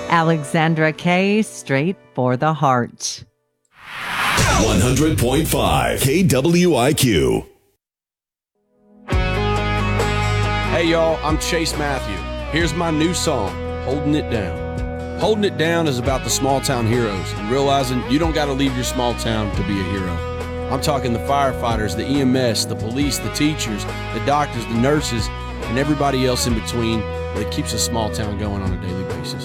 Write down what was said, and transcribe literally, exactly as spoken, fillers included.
Alexandra Kay, straight for the heart. one hundred point five K W I Q. Hey y'all, I'm Chase Matthew. Here's my new song, Holding It Down. Holding It Down is about the small town heroes and realizing you don't got to leave your small town to be a hero. I'm talking the firefighters, the E M S, the police, the teachers, the doctors, the nurses, and everybody else in between that keeps a small town going on a daily basis.